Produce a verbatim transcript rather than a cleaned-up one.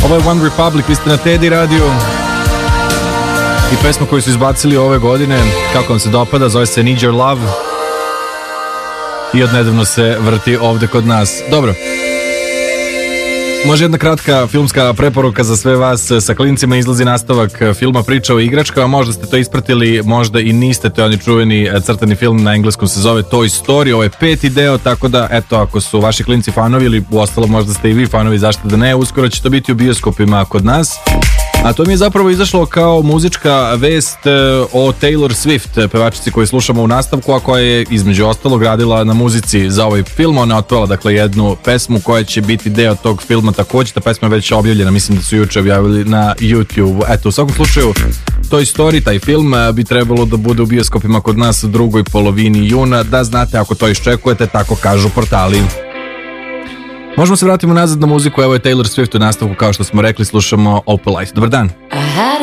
Ovo je One Republic, vi ste na Teddy Radio i pesma koju su izbacili ove godine, kako vam se dopada, zove se Need Your Love i odnedavno se vrti ovde kod nas. Dobro, može jedna kratka filmska preporuka za sve vas. Sa klincima izlazi nastavak filma Priča o igračkama. Možda ste to ispratili, možda i niste. To je oni čuveni crtani film, na engleskom se zove Toy Story. Ovo je peti deo, tako da eto, ako su vaši klinci fanovi ili uostalo možda ste i vi fanovi, zašto da ne, uskoro će to biti u bioskopima kod nas. A to mi je zapravo izašlo kao muzička vest o Taylor Swift, pevačici koju slušamo u nastavku, a koja je između ostalog radila na muzici za ovaj film. Ona je otpela dakle jednu pesmu koja će biti deo tog filma također. Ta pesma je već objavljena, mislim da su juče objavili na YouTube. Eto, u svakom slučaju Toy Story, taj film bi trebalo da bude u bioskopima kod nas u drugoj polovini juna, da znate ako to iščekujete, tako kažu portali. Možemo se vratiti nazad na muziku, evo je Taylor Swift u nastavku, kao što smo rekli, slušamo Opalite. Dobar dan.